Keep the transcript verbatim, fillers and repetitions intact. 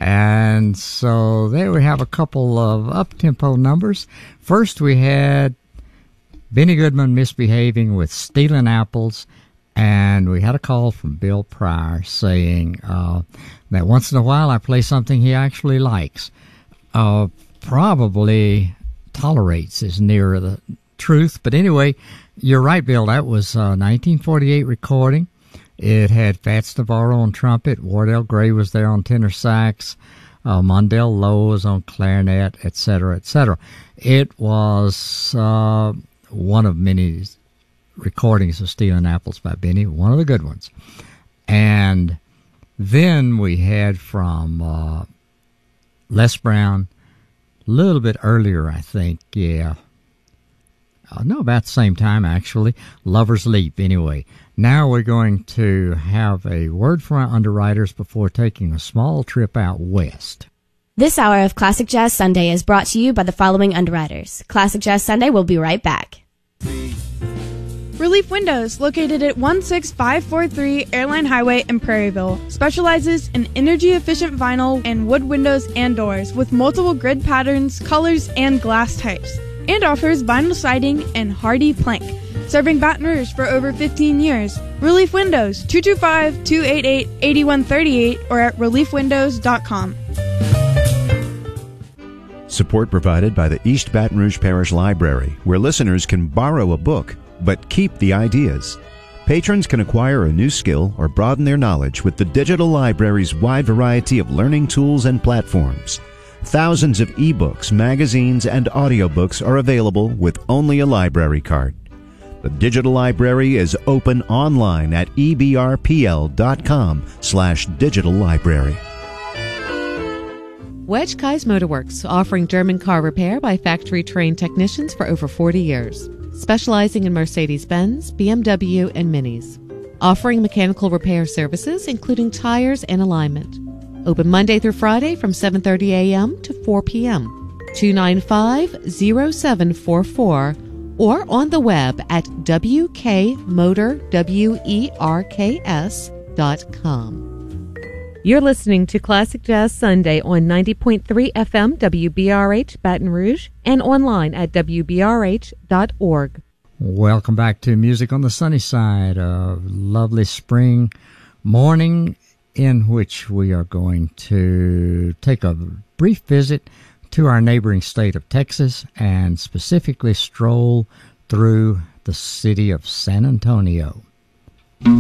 And so there we have a couple of up-tempo numbers. First we had Benny Goodman misbehaving with Stealing Apples, and we had a call from Bill Pryor saying uh, that once in a while I play something he actually likes. Uh, probably tolerates is nearer the truth, but anyway, you're right, Bill. That was a nineteen forty-eight recording. It had Fats Navarro on trumpet, Wardell Gray was there on tenor sax, uh, Mondell Lowe was on clarinet, et cetera, et cetera. It was uh, one of many recordings of Stealing Apples by Benny, one of the good ones. And then we had from uh, Les Brown, a little bit earlier, I think, yeah. Uh, no, about the same time, actually. Lover's Leap, anyway. Now we're going to have a word from our underwriters before taking a small trip out west. This hour of Classic Jazz Sunday is brought to you by the following underwriters. Classic Jazz Sunday will be right back. Relief Windows, located at one six five four three Airline Highway in Prairieville, specializes in energy-efficient vinyl and wood windows and doors with multiple grid patterns, colors, and glass types, and offers vinyl siding and hardy plank. Serving Baton Rouge for over fifteen years. Relief Windows, two two five, two eight eight, eight one three eight or at relief windows dot com. Support provided by the East Baton Rouge Parish Library, where listeners can borrow a book but keep the ideas. Patrons can acquire a new skill or broaden their knowledge with the digital library's wide variety of learning tools and platforms. Thousands of ebooks, magazines, and audiobooks are available with only a library card. The digital library is open online at e b r p l dot com slash digital library. Wedge Kai's Motorworks, offering German car repair by factory-trained technicians for over forty years. Specializing in Mercedes-Benz, B M W, and Minis. Offering mechanical repair services, including tires and alignment. Open Monday through Friday from seven thirty a.m. to four p.m. two nine five, zero seven four four or on the web at w k motor werks dot com. You're listening to Classic Jazz Sunday on ninety point three F M W B R H Baton Rouge and online at w b r h dot org. Welcome back to Music on the Sunny Side, a lovely spring morning in which we are going to take a brief visit to our neighboring state of Texas and specifically stroll through the city of San Antonio.